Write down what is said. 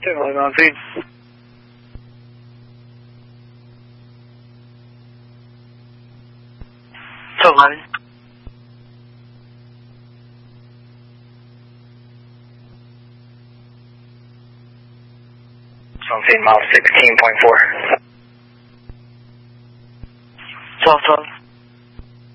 Logan on feed. So 11. On feed mile 16.4. 12, 12.